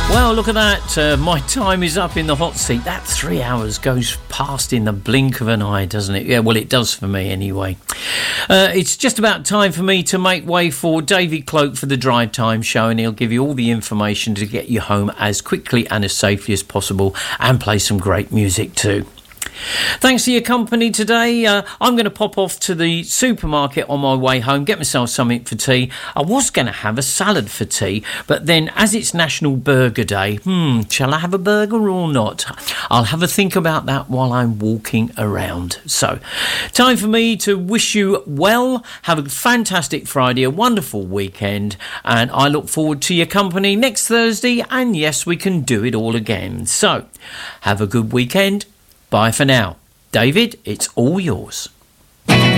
Well, look at that. My time is up in the hot seat. That 3 hours goes past in the blink of an eye, doesn't it? Yeah, well, it does for me anyway. It's just about time for me to make way for David Cloak for the Drive Time Show, and he'll give you all the information to get you home as quickly and as safely as possible and play some great music too. Thanks for your company today. I'm going to pop off to the supermarket on my way home, get myself something for tea. I was going to have a salad for tea, but then as it's National Burger Day, shall I have a burger or not? I'll have a think about that while I'm walking around. So, time for me to wish you well. Have a fantastic Friday, a wonderful weekend, and I look forward to your company next Thursday, and yes, we can do it all again. So, have a good weekend. Bye for now. David, it's all yours.